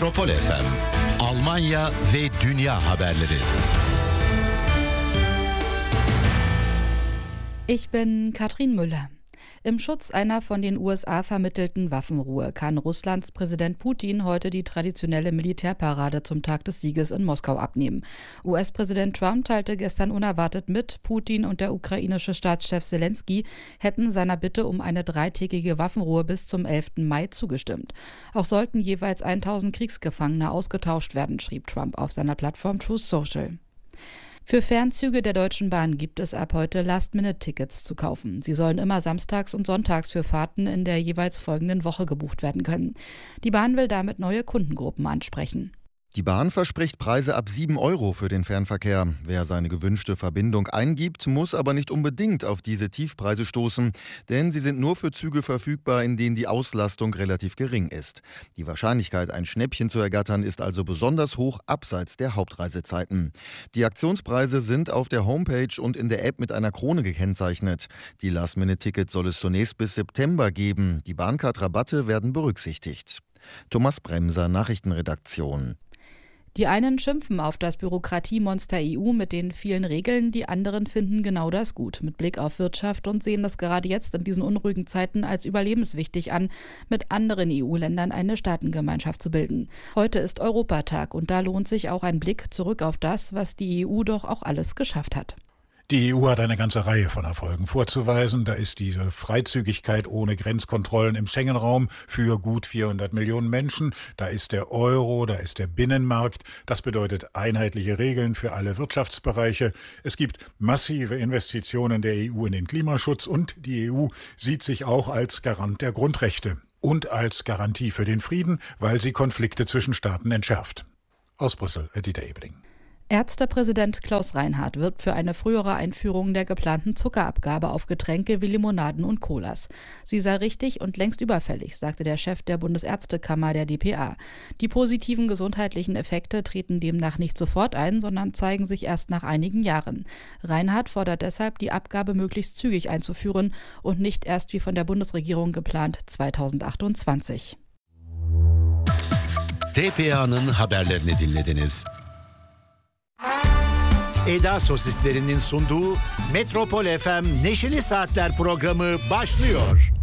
Metropol FM, Almanya ve dünya haberleri. Ich bin Katrin Müller. Im Schutz einer von den USA vermittelten Waffenruhe kann Russlands Präsident Putin heute die traditionelle Militärparade zum Tag des Sieges in Moskau abnehmen. US-Präsident Trump teilte gestern unerwartet mit, Putin und der ukrainische Staatschef Selenskyj hätten seiner Bitte um eine 3-tägige Waffenruhe bis zum 11. Mai zugestimmt. Auch sollten jeweils 1000 Kriegsgefangene ausgetauscht werden, schrieb Trump auf seiner Plattform Truth Social. Für Fernzüge der Deutschen Bahn gibt es ab heute Last-Minute-Tickets zu kaufen. Sie sollen immer samstags und sonntags für Fahrten in der jeweils folgenden Woche gebucht werden können. Die Bahn will damit neue Kundengruppen ansprechen. Die Bahn verspricht Preise ab 7 € für den Fernverkehr. Wer seine gewünschte Verbindung eingibt, muss aber nicht unbedingt auf diese Tiefpreise stoßen, denn sie sind nur für Züge verfügbar, in denen die Auslastung relativ gering ist. Die Wahrscheinlichkeit, ein Schnäppchen zu ergattern, ist also besonders hoch abseits der Hauptreisezeiten. Die Aktionspreise sind auf der Homepage und in der App mit einer Krone gekennzeichnet. Die Last-Minute-Tickets soll es zunächst bis September geben. Die Bahncard-Rabatte werden berücksichtigt. Thomas Bremser, Nachrichtenredaktion. Die einen schimpfen auf das Bürokratiemonster EU mit den vielen Regeln, die anderen finden genau das gut mit Blick auf Wirtschaft und sehen das gerade jetzt in diesen unruhigen Zeiten als überlebenswichtig an, mit anderen EU-Ländern eine Staatengemeinschaft zu bilden. Heute ist Europatag und da lohnt sich auch ein Blick zurück auf das, was die EU doch auch alles geschafft hat. Die EU hat eine ganze Reihe von Erfolgen vorzuweisen. Da ist diese Freizügigkeit ohne Grenzkontrollen im Schengen-Raum für gut 400 Millionen Menschen. Da ist der Euro, da ist der Binnenmarkt. Das bedeutet einheitliche Regeln für alle Wirtschaftsbereiche. Es gibt massive Investitionen der EU in den Klimaschutz und die EU sieht sich auch als Garant der Grundrechte und als Garantie für den Frieden, weil sie Konflikte zwischen Staaten entschärft. Aus Brüssel, Dieter Ebeling. Ärztepräsident Klaus Reinhardt wirbt für eine frühere Einführung der geplanten Zuckerabgabe auf Getränke wie Limonaden und Colas. Sie sei richtig und längst überfällig, sagte der Chef der Bundesärztekammer der dpa. Die positiven gesundheitlichen Effekte treten demnach nicht sofort ein, sondern zeigen sich erst nach einigen Jahren. Reinhardt fordert deshalb, die Abgabe möglichst zügig einzuführen und nicht erst wie von der Bundesregierung geplant 2028. TPA'nın haberlerini dinlediniz. Eda Sosislerinin sunduğu Metropol FM Neşeli Saatler programı başlıyor.